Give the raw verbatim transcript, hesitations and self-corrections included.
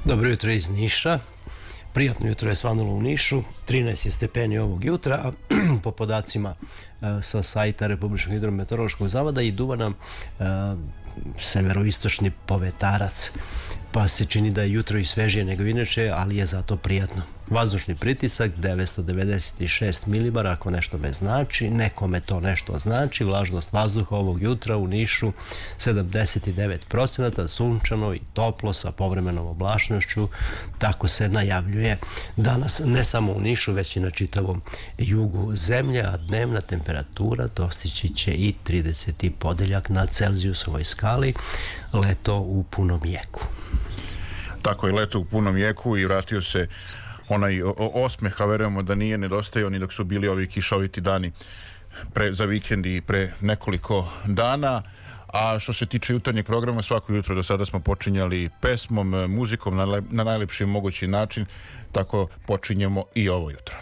Dobro jutro iz Niša. Prijatno jutro je svanulo u Nišu. trinaest je stepeni ovog jutra, a po podacima sa sajta Republičkog hidrometeorološkog zavoda i duva nam severoistočni povetarac, pa se čini da je jutro i svežije nego inače, ali je zato prijatno. Vazdušni pritisak devetsto devedeset šest milibara, ako nešto me znači, nekome to nešto znači. Vlažnost vazduha ovog jutra u Nišu sedamdeset devet procenata, sunčano i toplo sa povremenom oblačnošću. Tako se najavljuje danas ne samo u Nišu, već i na čitavom jugu zemlje, a dnevna temperatura dostići će i trideseti podeljak na Celzijusovoj skali. Leto u punom jeku. Tako je, leto u punom jeku i vratio se onaj osmeh, a verujemo da nije nedostajao ni dok su bili ovi kišoviti dani pre, za vikend i pre nekoliko dana. A što se tiče jutarnjeg programa, svako jutro do sada smo počinjali pesmom, muzikom na, na najlepši mogući način, tako počinjemo i ovo jutro.